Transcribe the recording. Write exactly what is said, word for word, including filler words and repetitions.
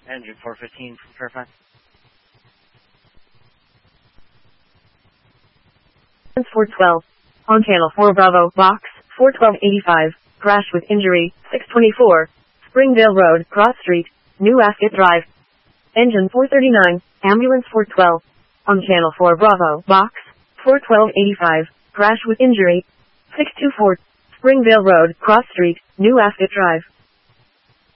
Engine four fifteen from Fairfax. four twelve. On channel four Bravo, box, four twelve eighty-five, crash with injury, six twenty-four, Springdale Road, Cross Street, New Ascot Drive. Engine four thirty-nine, ambulance four twelve. On channel four Bravo, box, four twelve eighty-five, crash with injury, six two four, Springdale Road, Cross Street, New Ascot Drive.